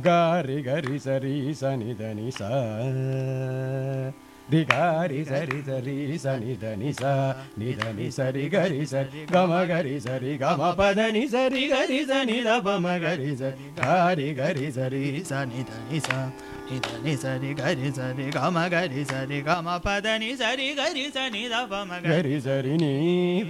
గారి గరి సరి సని దని సా ది గారి సరి సరి సని దని సా నిదని సరి గరి సరి గమ గరి సరి గమ పదని సరి గరి సని దమ గరి సరి గారి గరి సరి సని దని సా నిదని సరి గరి సరి గమ గరి సరి గమ పదని సరి గరి సని దమ గరి సరి నీ